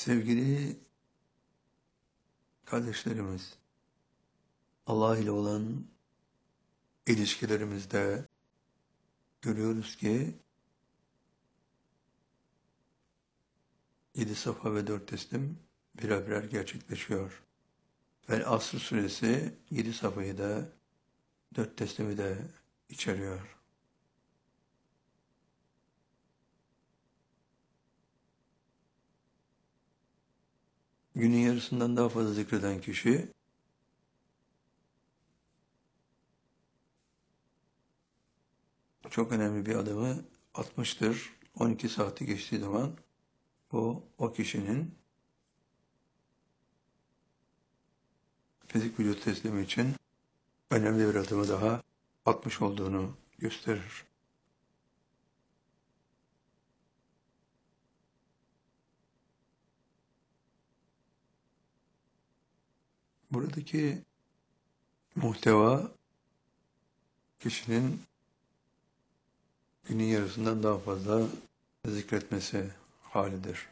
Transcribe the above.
Sevgili kardeşlerimiz, Allah ile olan ilişkilerimizde görüyoruz ki 7 safa ve 4 teslim birer birer gerçekleşiyor. Ve Asr suresi 7 safayı da 4 teslimi de içeriyor. Günün yarısından daha fazla zikreden kişi çok önemli bir adımı atmıştır. 12 saati geçtiği zaman o kişinin fizik vücut teslimi için önemli bir adımı daha atmış olduğunu gösterir. Buradaki muhteva kişinin günün yarısından daha fazla zikretmesi halidir.